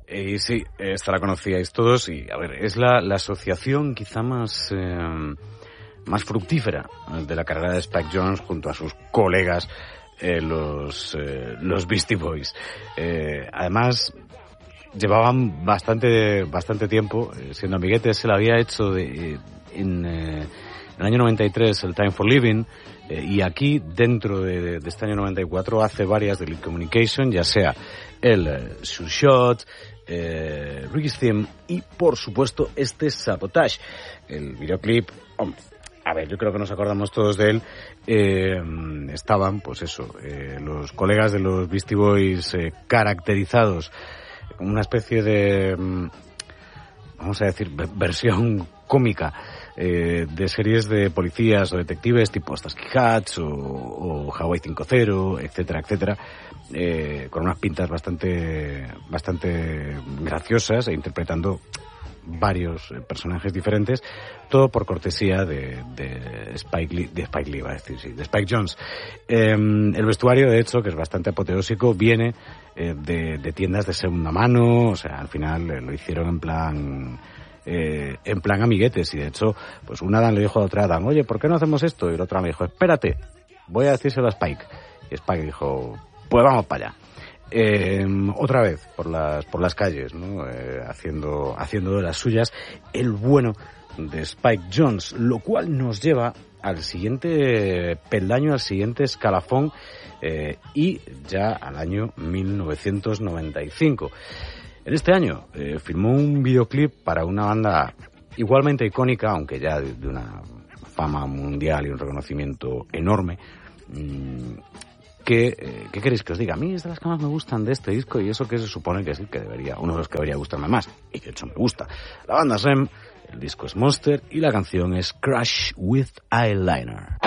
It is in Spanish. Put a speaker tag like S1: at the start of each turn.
S1: Y sí, esta la conocíais todos y, a ver, es la asociación quizá más fructífera de la carrera de Spike Jonze junto a sus colegas, los Beastie Boys. Además, llevaban bastante tiempo siendo amiguetes. Se la había hecho en el año 93 el Time for Living, y aquí dentro de este año 94 hace varias de Lead Communication, ya sea el Sure Shot, Ricky's Theme y por supuesto este Sabotage. El videoclip, hombre, a ver, yo creo que nos acordamos todos de él. Estaban, pues eso, los colegas de los Beastie Boys caracterizados como una especie de, vamos a decir, versión cómica de series de policías o detectives tipo Starsky Hutch o Hawaii 5-0, etcétera, etcétera, con unas pintas bastante graciosas e interpretando varios personajes diferentes, todo por cortesía de Spike Jonze. El vestuario, de hecho, que es bastante apoteósico, viene de tiendas de segunda mano, o sea, al final lo hicieron en plan amiguetes, y de hecho, pues una Adam le dijo a otra Adam, oye, ¿por qué no hacemos esto? Y la otra me dijo, espérate, voy a decírselo a Spike. Y Spike dijo, pues vamos para allá. Otra vez por las calles, ¿no? Haciendo de las suyas el bueno de Spike Jonze, lo cual nos lleva al siguiente peldaño, al siguiente escalafón, y ya al año 1995. En este año filmó un videoclip para una banda igualmente icónica, aunque ya de una fama mundial y un reconocimiento enorme. ¿Qué queréis que os diga? A mí es de las que más me gustan de este disco, y eso que se supone que es el que uno de los que debería gustarme más, y que de hecho me gusta. La banda es el disco es Monster y la canción es Crush with Eyeliner.